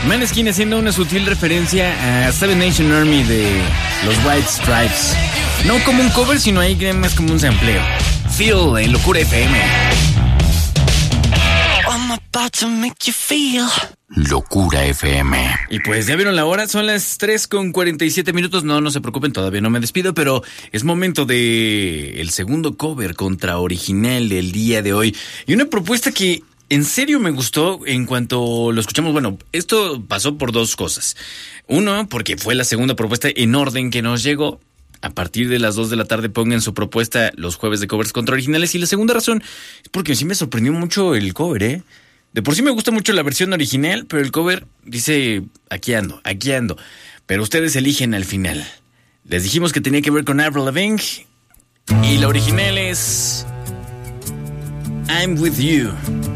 Maneskin haciendo una sutil referencia a Seven Nation Army de los White Stripes. No como un cover, sino ahí más como un sampleo. Feel en Locura FM. I'm about to make you feel. Locura FM. Y pues ya vieron la hora, son las 3:47. No se preocupen, todavía no me despido, pero es momento de el segundo cover contra original del día de hoy. Y una propuesta que en serio me gustó en cuanto lo escuchamos. Bueno, esto pasó por dos cosas. Uno, porque fue la segunda propuesta en orden que nos llegó. A partir de las 2 de la tarde pongan su propuesta los jueves de covers contra originales. Y la segunda razón es porque sí me sorprendió mucho el cover, ¿eh? De por sí me gusta mucho la versión original, pero el cover dice, aquí ando. Pero ustedes eligen al final. Les dijimos que tenía que ver con Avril Lavigne. Y la original es I'm With You.